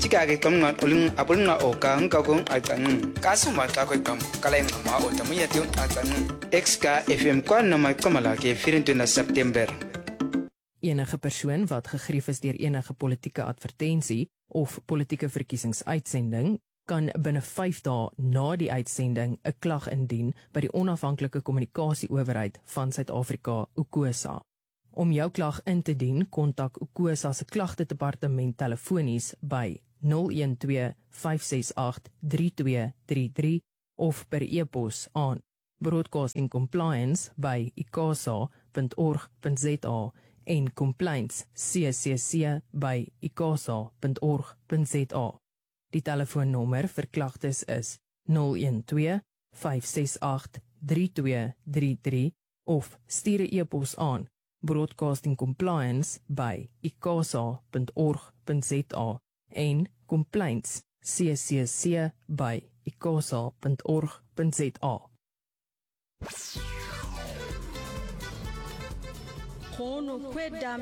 Chikage come not pulling Apulna or Kang Kakung Atan, Kasuma Takotam, Kalema or Tamiatun Atan, XK FM Kwana my Kamalaki, feeling to September. Enige persoon wat gegrief is deur enige politieke advertensie of politieke verkiesingsuitsending kan binne 5 dae na die uitsending 'n klag indien by die onafhanklike kommunikasieowerheid van Suid-Afrika, UKOSA. Om jou klag in te dien, kontak UKOSA se klagtedepartement telefonies by 012 568 3233 of per e-pos aan broadcastingcompliance@icasa.org.za en complaints@icasa.org.za. Die telefoonnommer vir klagtes is 012 568 3233 of stuur 'n e-pos aan broadcastingcompliance@icasa.org.za en complaints@icasa.org.za.